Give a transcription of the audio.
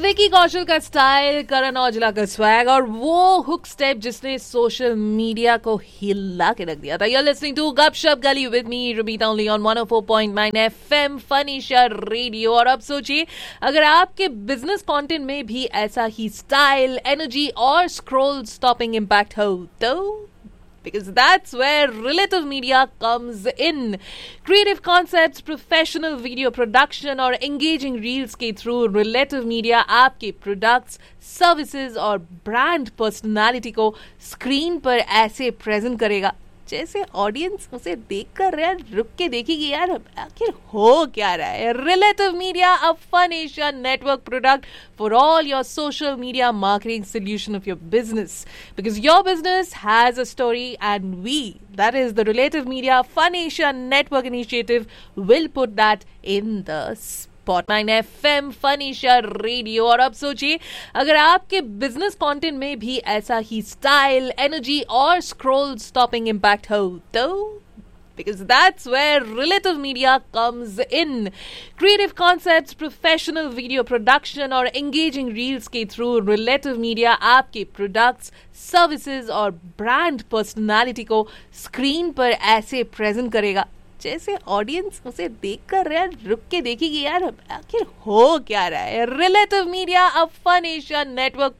विकी कौशल का स्टाइल, करण औजला का स्वैग और वो हुक स्टेप जिसने सोशल मीडिया को हिला के रख दिया था। You're listening to गपशप गली with me रुबीता only on 104.9 FM फनीशा radio. और अब सोचिए, अगर आपके बिजनेस कंटेंट में भी ऐसा ही स्टाइल, एनर्जी और स्क्रॉल स्टॉपिंग इम्पैक्ट हो तो because that's where relative media comes in. Creative concepts, professional video production और engaging reels के through relative media आपके products, services और brand personality को screen पर ऐसे present करेगा जैसे ऑडियंस उसे देखकर यार रुक के देखेगी, यार आखिर हो क्या रहा है। Relative media, a fun Asia network product for all your social media marketing solution of your business, because your business has a story and we, that is the relative media fun Asia network initiative, will put that in the spotlight FM फनीशा radio. और अब सोचिए, अगर आपके business content में भी ऐसा ही style, energy और scroll stopping impact हो तो because that's where relative media comes in. Creative concepts, professional video production और engaging reels के through relative media आपके products, services और brand personality को screen पर ऐसे present करेगा जैसे ऑडियंस उसे देखकर यार रुक के देखेगी, यार आखिर हो क्या रहा है। Relative media, a fun Asia network